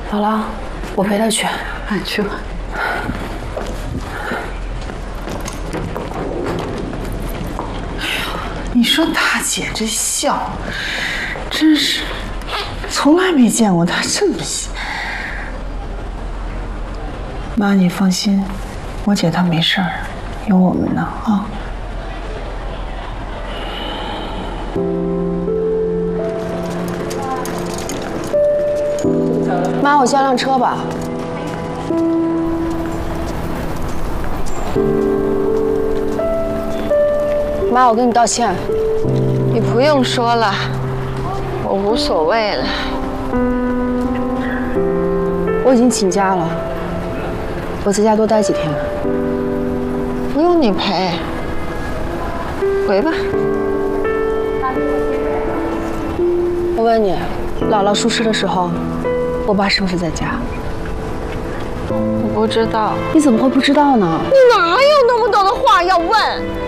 姥姥，我陪她去。 哎，去吧。哎呦，你说大姐这笑，真是从来没见过她这么喜。妈，你放心，我姐她没事儿，有我们呢啊。 妈，我叫辆车吧。妈，我跟你道歉。 你不用说了，我无所谓了。 我已经请假了，我在家多待几天。 不用你陪，回吧。 我问你，姥姥出事的时候，我爸是不是在家？ 我不知道。 你怎么会不知道呢？ 你哪有那么多的话要问？